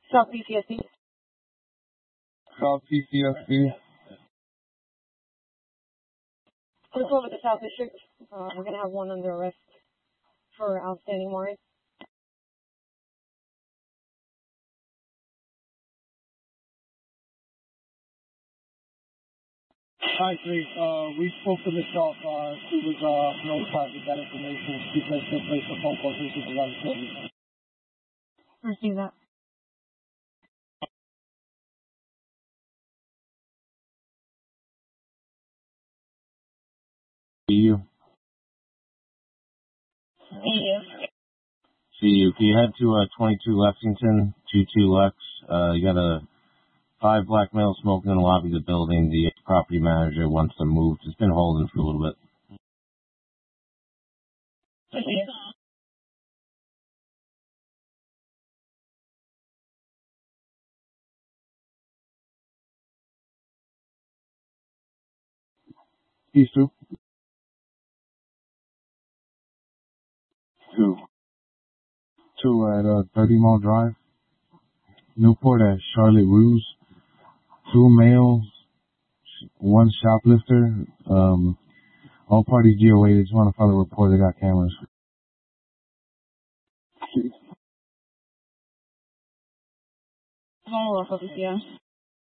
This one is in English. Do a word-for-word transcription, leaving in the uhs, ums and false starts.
South P C S D. South P C S D. Let's go with the South District. Uh, we're going to have one under arrest for outstanding warrant. Hi, three. Uh, we spoke to Michelle. Uh, she was uh, notified with that information. She said she'll place a phone call to the supervisor. Receive that. See you. See you. See you. Can you head to uh, twenty-two Lexington, two two Lex? Uh, you got a five black males smoking in the lobby of the building. The property manager wants to move. It's been holding for a little bit. See you. East two. Two. Two at uh, thirty Mile Drive. Newport at Charlotte Ruse. Two males, one shoplifter. Um, all parties G O A. They just want to file a report. They got cameras. Follow up, yeah.